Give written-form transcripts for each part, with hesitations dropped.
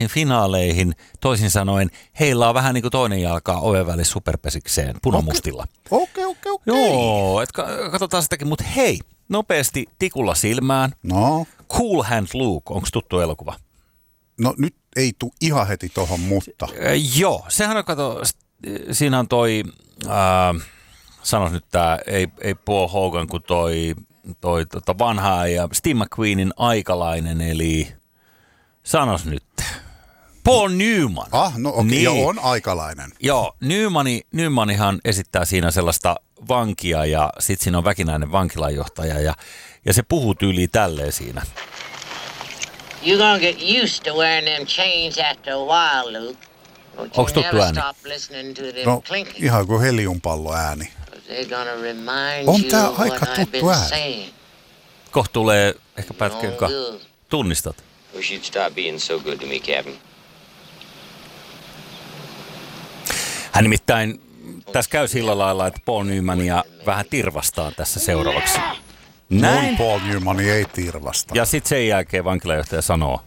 finaaleihin. Toisin sanoen, heillä on vähän niin kuin toinen jalka oven välissä superpesikseen punamustilla. Okei. Joo, katsotaan sitäkin. Mutta hei, nopeasti tikulla silmään. No? Cool Hand Luke, onko tuttu elokuva? No nyt ei tule ihan heti tohon, mutta. Joo, sehän on, siinä on toi, sanois nyt tää, ei Paul Hogan kuin toi vanha ja Steve McQueenin aikalainen, eli sanois nyt, Paul Newman. No okei, niin. Joo, on aikalainen. Joo, Newmanihan esittää siinä sellaista vankia ja sit siinä on väkinäinen vankilanjohtaja ja se puhuu tyyliin tälleen siinä. You're gonna get used to wearing them chains after a while, Luke. Onks tuttu ääni? No, ihan kuin heliumpallo ääni. On On tää aika tuttu ääni. Kohta tulee ehkä pätkä, jonka tunnistat. Wish you'd stop being so good to me, Captain. Hän nimittäin, tässä käy sillä lailla, että Paul Newmania vähän tirvastaa tässä seuraavaksi. Näin. Paul Newman ei tirvasta. Ja sitten sen jälkeen vankilajohtaja sanoo.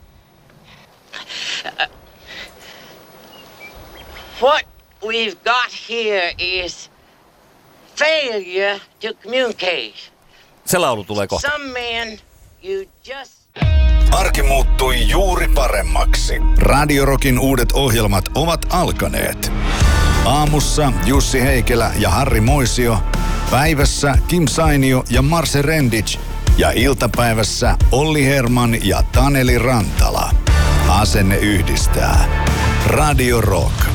What we've got here is failure to communicate. Se laulu tulee kohta. Some men, you just... Arki muuttui juuri paremmaksi. Radio Rockin uudet ohjelmat ovat alkaneet. Aamussa Jussi Heikelä ja Harri Moisio. Päivässä Kim Sainio ja Marse Rendic. Ja iltapäivässä Olli Herman ja Taneli Rantala. Asenne yhdistää. Radio Rock.